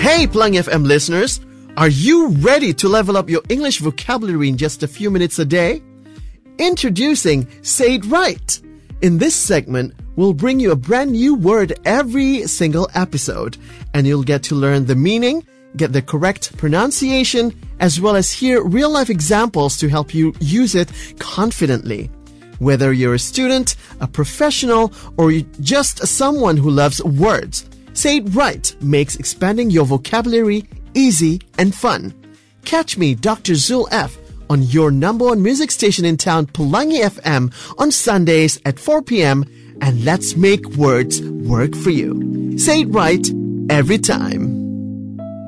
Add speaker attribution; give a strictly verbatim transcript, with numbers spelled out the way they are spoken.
Speaker 1: Hey, Pelangi F M listeners! Are you ready to level up your English vocabulary in just a few minutes a day? Introducing Say It Right! In this segment, we'll bring you a brand new word every single episode, and you'll get to learn the meaning, get the correct pronunciation, as well as hear real-life examples to help you use it confidently. Whether you're a student, a professional, or just someone who loves words, Say It Right makes expanding your vocabulary easy and fun. Catch me, Doctor Zul F, on your number one music station in town, Pelangi F M, on Sundays at four p.m. and let's make words work for you. Say it right every time.